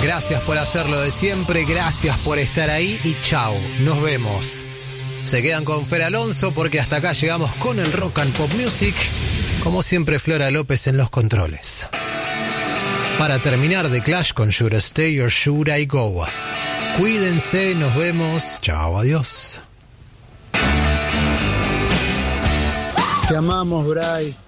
Gracias por hacerlo de siempre, gracias por estar ahí y chao, nos vemos. Se quedan con Fer Alonso porque hasta acá llegamos con el Rock and Pop Music. Como siempre, Flora López en los controles. Para terminar, The Clash con Should I Stay or Should I Go. Cuídense, nos vemos. Chao, adiós. Te amamos, Bray.